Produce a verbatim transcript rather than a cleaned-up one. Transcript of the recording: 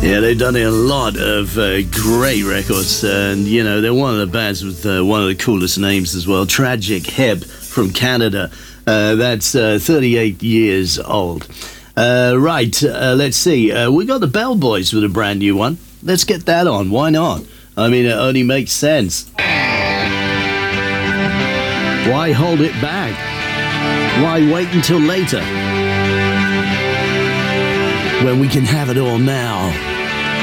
Yeah, they've done a lot of uh, great records, and, you know, they're one of the bands with uh, one of the coolest names as well, Tragic Heb from Canada. Uh, that's uh, thirty-eight years old. Uh, right, uh, let's see. Uh, we got the Bell Boys with a brand new one. Let's get that on. Why not? I mean, it only makes sense. Why hold it back? Why wait until later when we can have it all now?